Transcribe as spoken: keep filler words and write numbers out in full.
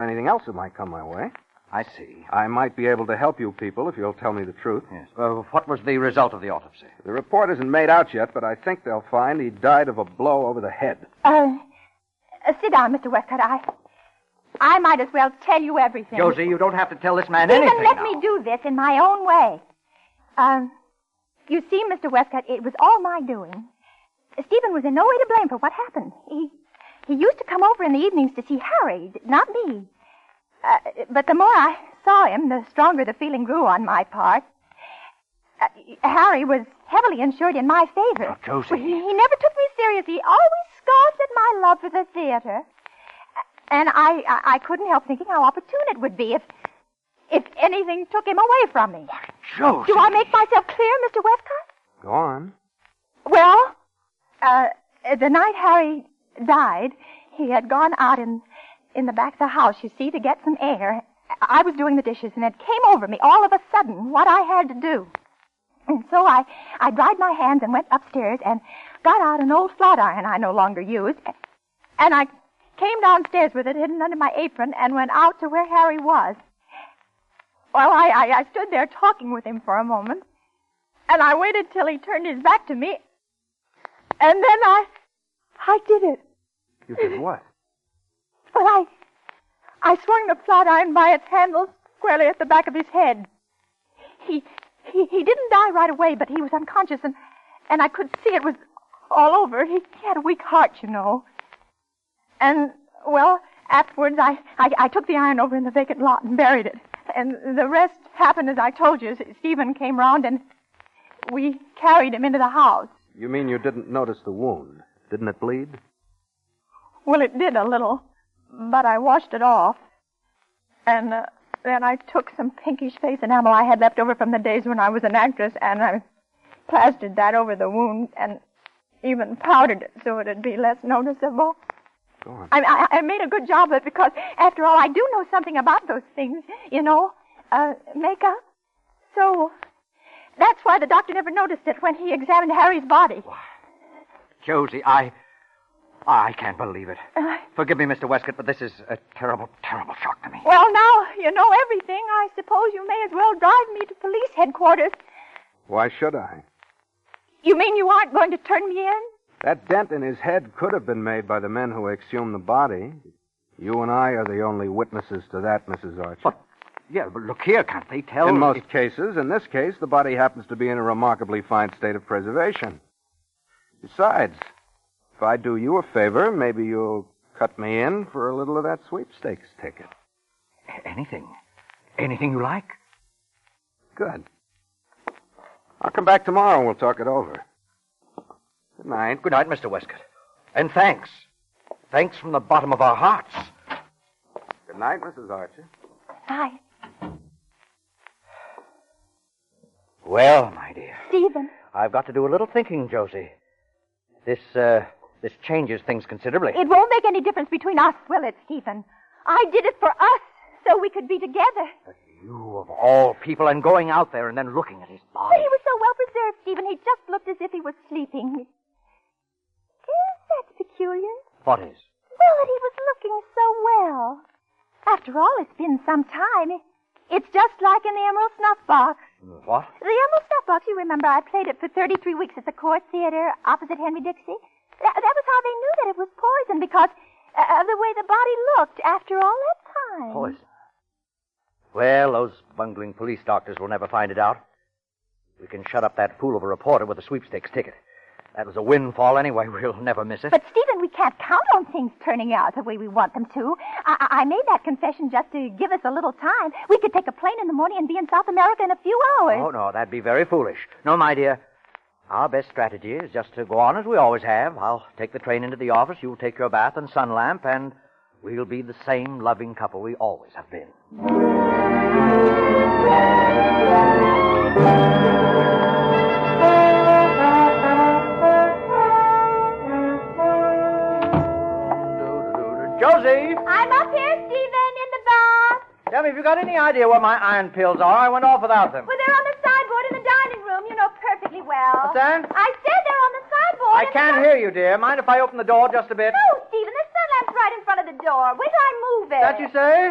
anything else that might come my way. I see. I might be able to help you people if you'll tell me the truth. Yes. Well, what was the result of the autopsy? The report isn't made out yet, but I think they'll find he died of a blow over the head. Uh, uh sit down, Mister Westcott. I, I might as well tell you everything. Josie, you don't have to tell this man Stephen, anything let now. me do this in my own way. Um, you see, Mister Westcott, it was all my doing. Stephen was in no way to blame for what happened. He, he used to come over in the evenings to see Harry, not me. Uh, but the more I saw him, the stronger the feeling grew on my part. Uh, Harry was heavily insured in my favor. Oh, Josie. Well, he, he never took me seriously. He always scoffed at my love for the theater. And I, I, I couldn't help thinking how opportune it would be if, if anything took him away from me. Why, Josie. Do I make myself clear, Mister Westcott? Go on. Well, uh, the night Harry died, he had gone out in, in the back of the house, you see, to get some air. I was doing the dishes, and it came over me all of a sudden what I had to do. And so I, I dried my hands and went upstairs and got out an old flat iron I no longer used. And I came downstairs with it hidden under my apron and went out to where Harry was. Well, I, I, I stood there talking with him for a moment, and I waited till he turned his back to me, and then I, I did it. You did what? Well, I, I swung the flat iron by its handle squarely at the back of his head. He, he, he didn't die right away, but he was unconscious, and, and I could see it was all over. He, he had a weak heart, you know. And, well, afterwards, I, I, I took the iron over in the vacant lot and buried it. And the rest happened as I told you. Stephen came round, and we carried him into the house. You mean you didn't notice the wound? Didn't it bleed? Well, it did a little, but I washed it off. And uh, then I took some pinkish face enamel I had left over from the days when I was an actress, and I plastered that over the wound and even powdered it so it'd be less noticeable. Go on. I, I, I made a good job of it because, after all, I do know something about those things, you know, uh, makeup. So that's why the doctor never noticed it when he examined Harry's body. Why, Josie, I... I can't believe it. Uh, Forgive me, Mister Westcott, but this is a terrible, terrible shock to me. Well, now you know everything. I suppose you may as well drive me to police headquarters. Why should I? You mean you aren't going to turn me in? That dent in his head could have been made by the men who exhumed the body. You and I are the only witnesses to that, Missus Archer. But, yeah, but look here, can't they tell... In most if... cases, in this case, the body happens to be in a remarkably fine state of preservation. Besides, if I do you a favor, maybe you'll cut me in for a little of that sweepstakes ticket. Anything. Anything you like. Good. I'll come back tomorrow and we'll talk it over. Good night. Good night, Mister Westcott. And thanks. Thanks from the bottom of our hearts. Good night, Missus Archer. Hi. Well, my dear. Stephen. I've got to do a little thinking, Josie. This, uh, this changes things considerably. It won't make any difference between us, will it, Stephen? I did it for us, so we could be together. But you, of all people, and going out there and then looking at his body. But he was so well preserved, Stephen. He just looked as if he was sleeping. Is that peculiar? What is? Well, that he was looking so well. After all, it's been some time. It's just like in the Emerald Snuff Box. What? The Emerald Snuff Box, you remember, I played it for thirty-three weeks at the Court Theater opposite Henry Dixie. That, that was how they knew that it was poison, because uh, of the way the body looked after all that time. Poison? Well, those bungling police doctors will never find it out. We can shut up that fool of a reporter with a sweepstakes ticket. That was a windfall anyway. We'll never miss it. But, Stephen, we can't count on things turning out the way we want them to. I, I made that confession just to give us a little time. We could take a plane in the morning and be in South America in a few hours. Oh, no, that'd be very foolish. No, my dear. Our best strategy is just to go on as we always have. I'll take the train into the office, you'll take your bath and sun lamp, and we'll be the same loving couple we always have been. Josie! I'm up here, Stephen, in the bath. Tell me, have you got any idea where my iron pills are? I went off without them. Well, they're on the sideboard in the dining room. You know perfectly well. What's that? I said they're on the sideboard. I can't hear you, dear. Mind if I open the door just a bit? No, Stephen, the sun lamp's right in front of the door. Wait till I move it. That you say?